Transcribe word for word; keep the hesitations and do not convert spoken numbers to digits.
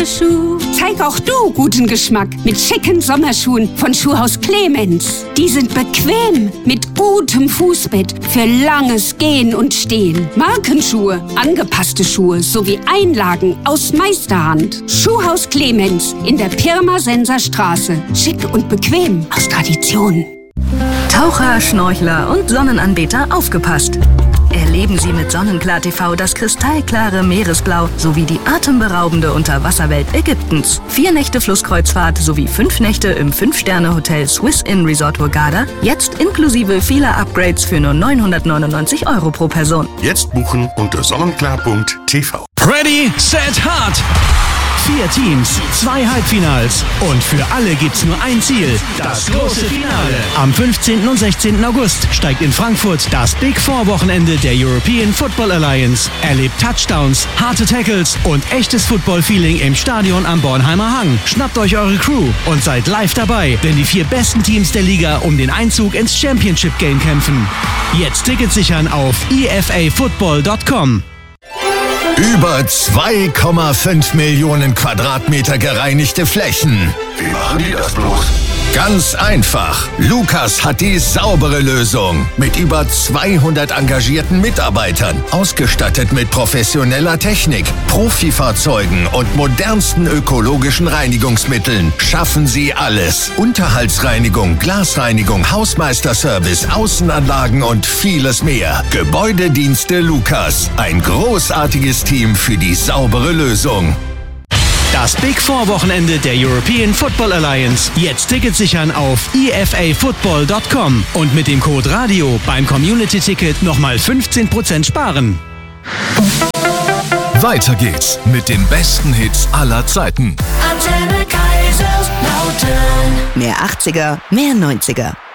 teure Schuh. Zeig auch du guten Geschmack mit schicken Sommerschuhen von Schuhhaus Clemens. Die sind bequem, mit gutem Fußbett für langes Gehen und Stehen. Markenschuhe, angepasste Schuhe sowie Einlagen aus Meisterhand. Schuhhaus Clemens in der Pirmasens Straße. Schick und bequem aus Tradition. Taucher, Schnorchler und Sonnenanbeter, aufgepasst! Erleben Sie mit Sonnenklar T V das kristallklare Meeresblau sowie die atemberaubende Unterwasserwelt Ägyptens. Vier Nächte Flusskreuzfahrt sowie fünf Nächte im fünf-Sterne-Hotel Swiss Inn Resort Hurghada. Jetzt inklusive vieler Upgrades für nur neunhundertneunundneunzig Euro pro Person. Jetzt buchen unter sonnenklar punkt t v. Ready, set, hard! Vier Teams, zwei Halbfinals und für alle gibt's nur ein Ziel, das große Finale. Am fünfzehnten und sechzehnten August steigt in Frankfurt das Big Four Wochenende der European Football Alliance. Erlebt Touchdowns, harte Tackles und echtes Football-Feeling im Stadion am Bornheimer Hang. Schnappt euch eure Crew und seid live dabei, wenn die vier besten Teams der Liga um den Einzug ins Championship Game kämpfen. Jetzt Tickets sichern auf e f a football punkt com. Über zwei Komma fünf Millionen Quadratmeter gereinigte Flächen. Wie machen die das bloß? Ganz einfach. Lukas hat die saubere Lösung. Mit über zweihundert engagierten Mitarbeitern. Ausgestattet mit professioneller Technik, Profifahrzeugen und modernsten ökologischen Reinigungsmitteln. Schaffen Sie alles. Unterhaltsreinigung, Glasreinigung, Hausmeisterservice, Außenanlagen und vieles mehr. Gebäudedienste Lukas. Ein großartiges Team für die saubere Lösung. Das Big Four Wochenende der European Football Alliance. Jetzt Tickets sichern auf e f a football punkt com und mit dem Code RADIO beim Community-Ticket nochmal fünfzehn Prozent sparen. Weiter geht's mit den besten Hits aller Zeiten. Antenne Kaiserslautern. Mehr achtziger, mehr neunziger.